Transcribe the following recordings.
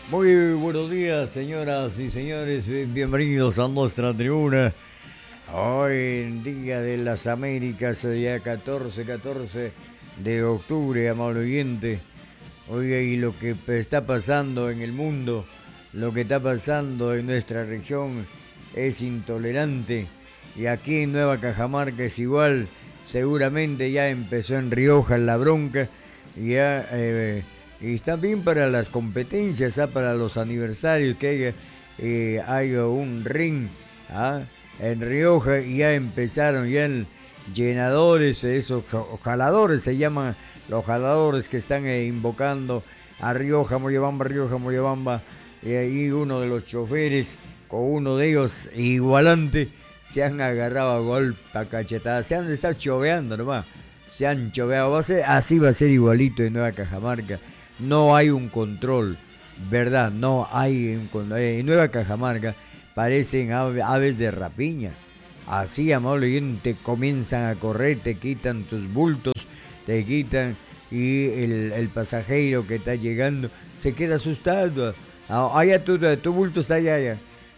Muy buenos días, señoras y señores. Bienvenidos a nuestra tribuna. Hoy en Día de las Américas, día 14 de octubre, amable oyente. Oiga, y lo que está pasando en el mundo, lo que está pasando en nuestra región es intolerante. Y aquí en Nueva Cajamarca es igual. Seguramente ya empezó en Rioja la bronca. Y ya y está bien para las competencias, para los aniversarios, que haya un ring en Rioja y ya empezaron ya el llenadores, esos jaladores se llaman los jaladores que están invocando a Rioja, Moyobamba, y ahí uno de los choferes con uno de ellos igualante se han agarrado a golpe, a cachetadas, se han estado choveando nomás, se han choveado, así va a ser igualito en Nueva Cajamarca, no hay un control, ¿verdad? No hay un control, en Nueva Cajamarca parecen aves de rapiña. Así, amable, y te comienzan a correr, te quitan tus bultos, te quitan y el pasajero que está llegando se queda asustado. Allá tu bulto está allá.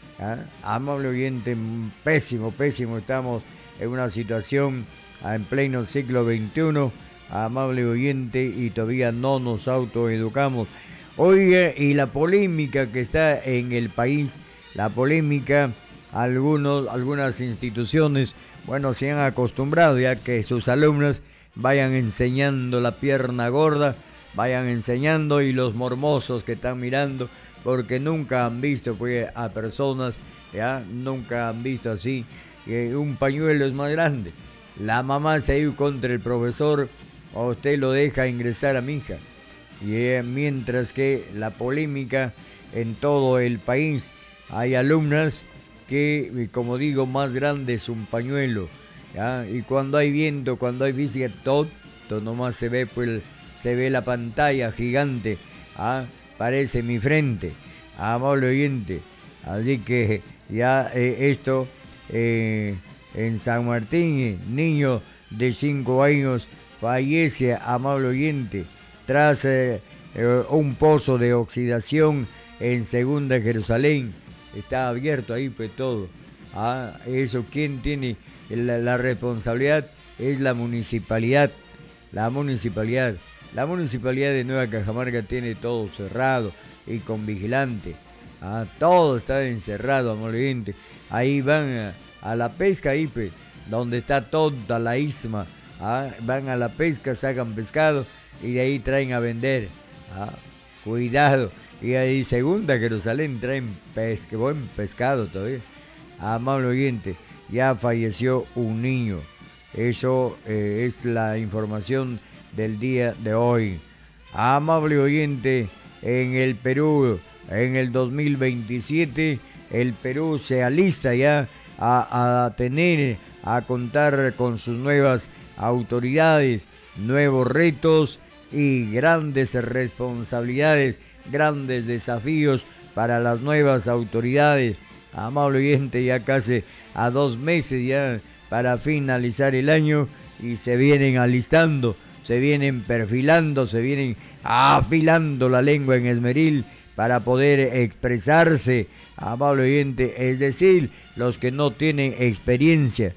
Amable oyente, pésimo, pésimo. Estamos en una situación en pleno siglo XXI, amable oyente, y todavía no nos autoeducamos. Oiga, y la polémica que está en el país, la polémica, algunas instituciones, bueno, se han acostumbrado ya que sus alumnos vayan enseñando la pierna gorda, vayan enseñando y los mormosos que están mirando, porque nunca han visto pues, a personas, ya, nunca han visto así, un pañuelo es más grande. La mamá se ha ido contra el profesor, o usted lo deja ingresar a mi hija. Y mientras que la polémica en todo el país, hay alumnas que, como digo, más grande es un pañuelo, ¿ya? Y cuando hay viento, cuando hay física, todo nomás se ve, pues, se ve la pantalla gigante, parece mi frente, amable oyente. Así que ya esto en San Martín, niño de 5 años fallece, amable oyente, tras un pozo de oxidación en Segunda Jerusalén. Está abierto ahí pues todo. Eso, ¿quién tiene la responsabilidad? Es la municipalidad. La municipalidad. La municipalidad de Nueva Cajamarca tiene todo cerrado y con vigilante. Todo está encerrado, amable. Ahí van a la pesca, ahí pues, donde está toda la isma. Van a la pesca, sacan pescado y de ahí traen a vender. Cuidado. Y ahí Segunda Jerusalén traen buen pescado todavía. Amable oyente, ya falleció un niño. Eso es la información del día de hoy. Amable oyente, en el Perú, en el 2027, el Perú se alista ya a contar con sus nuevas autoridades, nuevos retos y grandes responsabilidades, grandes desafíos para las nuevas autoridades. Amable oyente, ya casi a 2 meses ya para finalizar el año y se vienen alistando, se vienen perfilando, se vienen afilando la lengua en esmeril para poder expresarse, amable oyente, es decir, los que no tienen experiencia,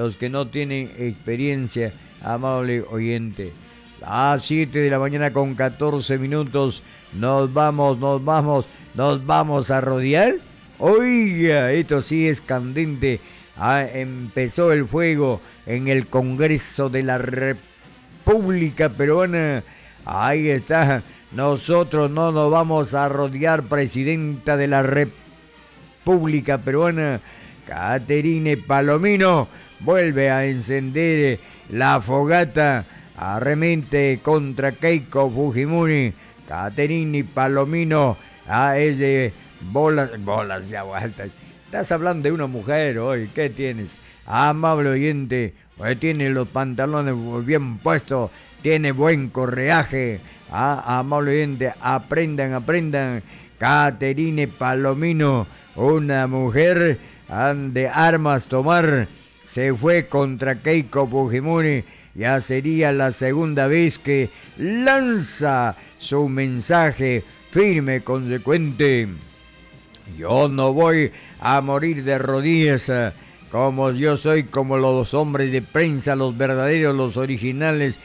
amable oyente. A 7 de la mañana con 14 minutos, nos vamos a rodear. Oiga, esto sí es candente. Empezó el fuego en el Congreso de la República Peruana. Ahí está. Nosotros no nos vamos a rodear, presidenta de la República Peruana. Caterine Palomino vuelve a encender la fogata, arremente contra Keiko Fujimori. Caterine Palomino es de bolas de vuelta. Estás hablando de una mujer hoy, ¿qué tienes? Amable oyente, tiene los pantalones bien puestos, tiene buen correaje. Amable oyente, aprendan. Caterine Palomino, una mujer de armas tomar, se fue contra Keiko Fujimori. Ya sería la segunda vez que lanza su mensaje firme, consecuente. Yo no voy a morir de rodillas como yo soy, como los hombres de prensa, los verdaderos, los originales.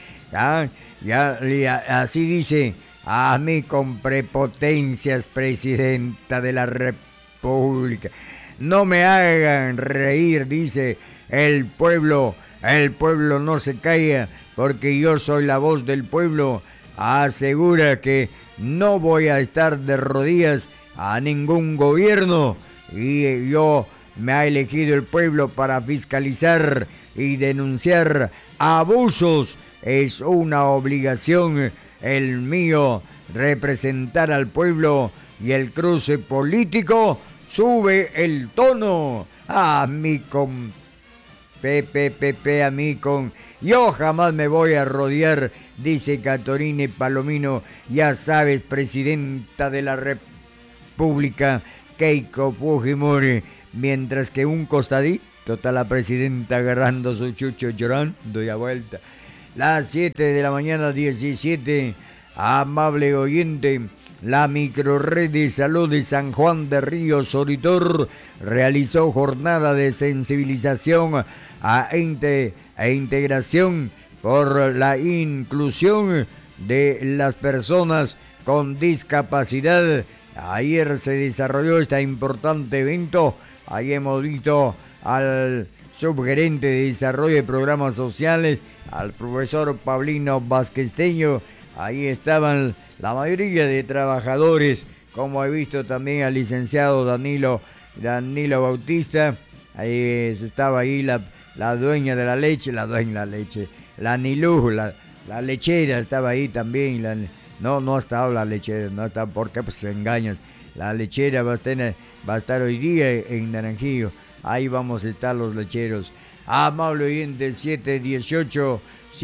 Así dice a mí con prepotencias, presidenta de la República. No me hagan reír, dice el pueblo no se calla porque yo soy la voz del pueblo. Asegura que no voy a estar de rodillas a ningún gobierno y yo me ha elegido el pueblo para fiscalizar y denunciar abusos. Es una obligación el mío representar al pueblo y el cruce político sube el tono. A mí con a mí con... Yo jamás me voy a rodear, dice Caterine Palomino, ya sabes, presidenta de la República, Keiko Fujimori, mientras que un costadito está la presidenta agarrando su chucho llorando y a vuelta. Las 7 de la mañana, 17, amable oyente, la microrred de salud de San Juan de Río Soritor realizó jornada de sensibilización e integración por la inclusión de las personas con discapacidad. Ayer se desarrolló este importante evento. Ahí hemos visto al subgerente de desarrollo de programas sociales, al profesor Paulino Vázquezteño. Ahí estaban la mayoría de trabajadores, como he visto también al licenciado Danilo Bautista. Ahí estaba ahí la dueña de la leche, la Nilú, la lechera estaba ahí también. No ha estado la lechera, no está, porque pues se engañas. La lechera va a estar hoy día en Naranjillo. Ahí vamos a estar los lecheros. Amable oyente, 7:18,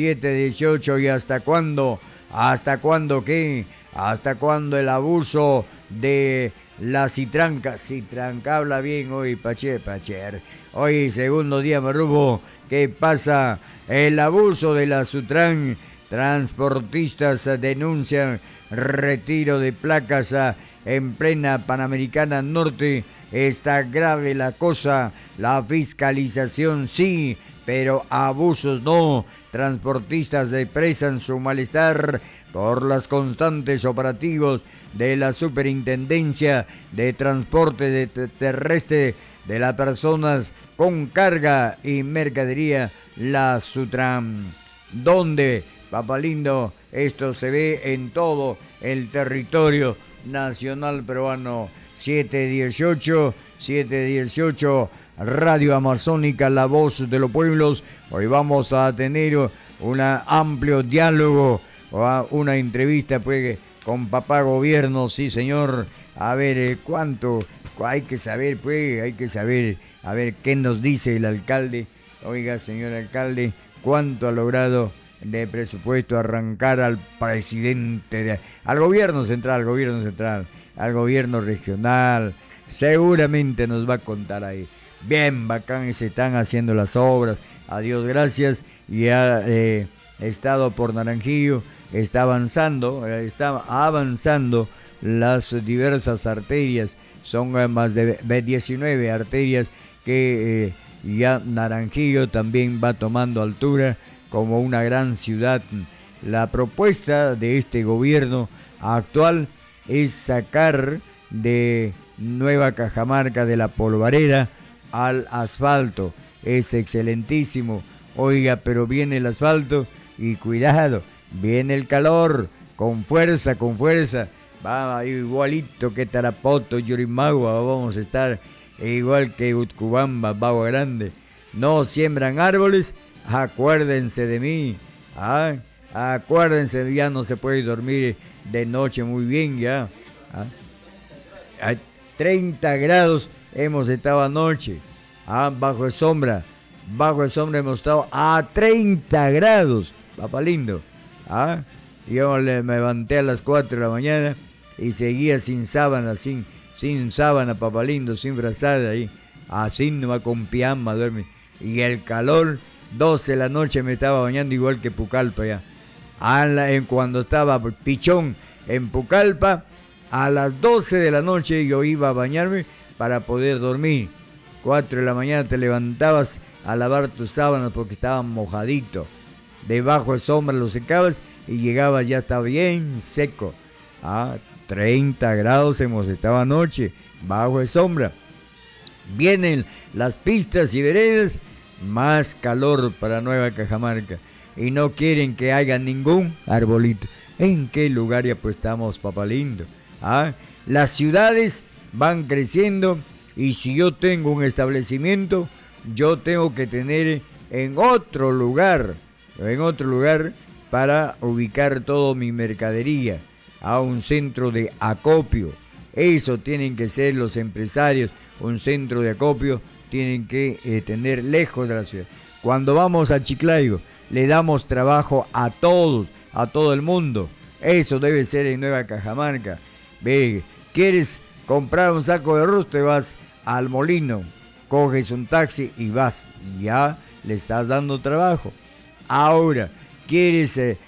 ¿y hasta cuándo? ¿Hasta cuándo qué? ¿Hasta cuándo el abuso de la Citranca? Citranca habla bien hoy, Pacher. Hoy, segundo día, Marubo, ¿qué pasa? El abuso de la Sutran. Transportistas denuncian retiro de placas en plena Panamericana Norte. Está grave la cosa, la fiscalización sí, pero abusos no. Transportistas expresan su malestar por los constantes operativos de la Superintendencia de Transporte Terrestre de las Personas con Carga y Mercadería, la Sutran. ¿Dónde, papalindo? Esto se ve en todo el territorio nacional peruano. 7:18, Radio Amazónica, la voz de los pueblos. Hoy vamos a tener un amplio diálogo, una entrevista pues con papá gobierno, sí señor. A ver, cuánto hay que saber, a ver qué nos dice el alcalde. Oiga, señor alcalde, cuánto ha logrado de presupuesto arrancar al presidente, al gobierno central, al gobierno regional. Seguramente nos va a contar ahí. Bien bacán, se están haciendo las obras, a Dios gracias. Y ha estado por Naranjillo, está avanzando las diversas arterias. Son más de 19 arterias que ya Naranjillo también va tomando altura como una gran ciudad. La propuesta de este gobierno actual es sacar de Nueva Cajamarca, de la polvareda al asfalto. Es excelentísimo. Oiga, pero viene el asfalto y cuidado, viene el calor, con fuerza. Va igualito que Tarapoto, Yurimagua, vamos a estar igual que Utcubamba, Bagua Grande. No siembran árboles, acuérdense de mí. Acuérdense, ya no se puede dormir de noche muy bien ya. A 30 grados hemos estado anoche. Bajo sombra hemos estado a 30 grados, papá lindo. Yo me levanté a las 4 de la mañana y seguía sin sábana, sin sábana, papá lindo, sin frazada ahí. Así nomás con pijama duerme. Y el calor, 12 de la noche me estaba bañando igual que Pucallpa ya. Cuando estaba Pichón en Pucallpa, A las 12 de la noche yo iba a bañarme para poder dormir. 4 de la mañana te levantabas a lavar tus sábanas porque estaban mojaditos. Debajo de sombra los secabas y llegabas, ya está bien seco. A 30 grados hemos estado anoche, bajo de sombra. Vienen las pistas y veredas, más calor para Nueva Cajamarca. Y no quieren que haya ningún arbolito. ¿En qué lugar ya pues estamos, papá lindo? Las ciudades van creciendo y si yo tengo un establecimiento, yo tengo que tener en otro lugar para ubicar toda mi mercadería, a un centro de acopio. Eso tienen que ser los empresarios, un centro de acopio tienen que tener lejos de la ciudad. Cuando vamos a Chiclayo, le damos trabajo a todos, a todo el mundo. Eso debe ser en Nueva Cajamarca. Ve, ¿quieres comprar un saco de arroz? Te vas al molino, coges un taxi y vas. Ya le estás dando trabajo. Ahora, ¿quieres